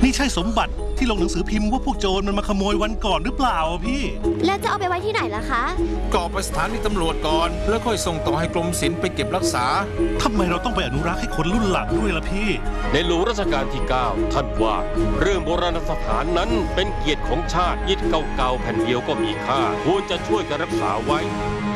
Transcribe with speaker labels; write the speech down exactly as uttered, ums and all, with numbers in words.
Speaker 1: นี่ใช่สมบัติที่ลงหนังสือพิมพ์ว่าพวกโจรมันมาขโมยวันก่อนหรือเปล่าพี่
Speaker 2: แล้วจะเอาไปไว้ที่ไหนล่ะคะ
Speaker 3: ก็เอาไปสถานีตำรวจก่อนแล้วค่อยส่งต่อให้กรมศิลป์ไปเก็บรักษา
Speaker 1: ทำไมเราต้องไปอนุรักษ์ให้คนรุ่นหลังด้วยล่ะพี่
Speaker 4: ในหลวงรัชกาลที่เก้าท่านว่าเรื่องโบราณสถานนั้นเป็นเกียรติของชาติยึดเก่าๆแผ่นเดียวก็มีค่าควรจะช่วยกันรักษาไว้